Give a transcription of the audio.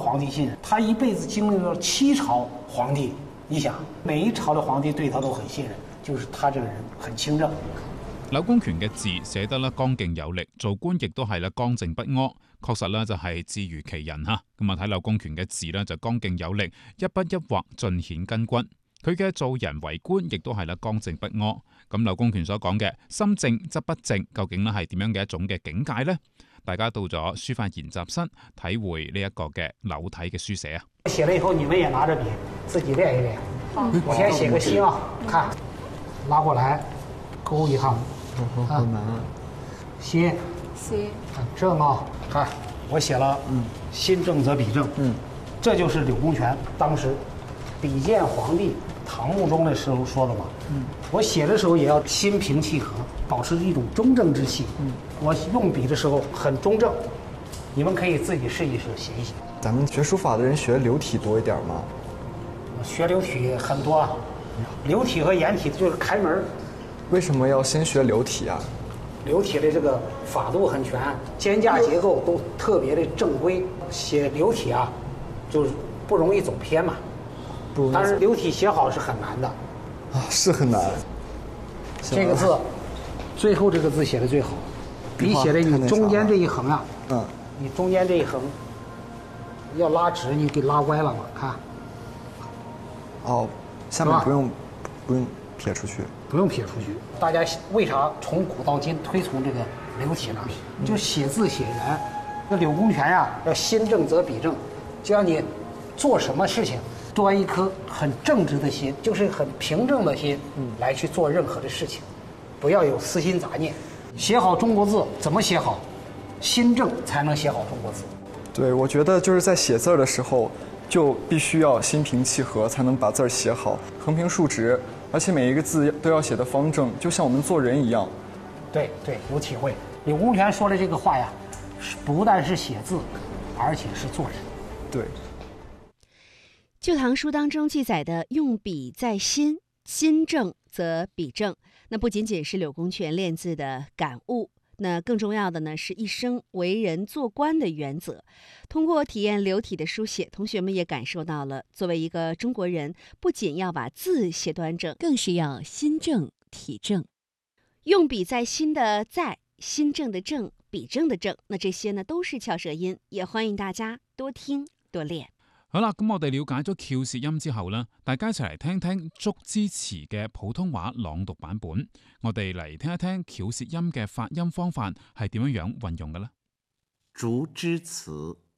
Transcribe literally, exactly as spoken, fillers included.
皇帝信任。他一辈子经历了七朝皇帝，你想每一朝的皇帝对他都很信任，就是他這個人很清正。 柳公權嘅字寫得咧剛勁有力，做官亦都係咧剛正不阿，確實咧就係字如其人嚇。咁啊睇柳公權嘅字咧就剛勁有力，一筆一畫盡顯根骨。佢嘅做人為官亦都係咧剛正不阿。咁柳公權所講嘅心正則不正，究竟咧係點樣嘅一種嘅境界呢？大家到咗書法研習室體會呢一個嘅柳體嘅書寫啊！ 寫了以後，你們也拿着筆自己練一練。嗯、我先寫個心啊，看，拉過來，勾一下。 好好難啊！ 心心正啊，看我寫了，嗯，心正則筆正，嗯，這就是柳公權當時比見皇帝唐穆宗的時候說了嘛，嗯，我寫的時候也要心平氣和，保持一種中正之氣，嗯，我用筆的時候很中正，你們可以自己試一試寫一寫。 咱們學書法的人學柳體多一點嗎？ 學柳體很多，柳體和顏體就是開門。 為什麼要先學柳體啊？ 柳體的這個法度很全，肩架結構都特別的正規。寫柳體啊，就是不容易走偏嘛。但是柳體寫好是很難的。 啊，是很難。 這個字，最後這個字寫的最好。筆寫的你中間這一橫啊，嗯，你中間這一橫要拉直，你給拉歪了嘛？看。 哦，下面不用不用撇出去。 不用撇出去。大家為啥從古到今推崇這個柳體呢？就寫字寫人，這柳公權呀，要心正則筆正，就讓你做什麼事情，端一顆很正直的心，就是很平正的心，來去做任何的事情，不要有私心雜念。寫好中國字怎麼寫好？心正才能寫好中國字。 對，我覺得就是在寫字的時候，就必須要心平氣和，才能把字寫好，橫平豎直。而且每一個字都要寫得方正，就像我們做人一樣。 對對，有體會。柳公權說的這個話呀，不但是寫字，而且是做人。 對。 《舊唐書》當中記載的"用筆在心，心正則筆正"，那不僅僅是柳公權練字的感悟，那更重要的呢是一生為人做官的原則。通過體驗柳體的書寫，同學們也感受到了作為一個中國人，不僅要把字寫端正，更是要心正體正。用筆在心的在，心正的正，筆正的正，那這些呢都是翹舌音，也歡迎大家多聽多練。 好啦，咁我哋了解咗翹舌音之後呢，大家一齊嚟聽聽竹枝詞嘅普通話朗讀版本。我哋嚟聽一聽翹舌音嘅發音方法係點樣樣運用嘅呢？ 竹枝詞。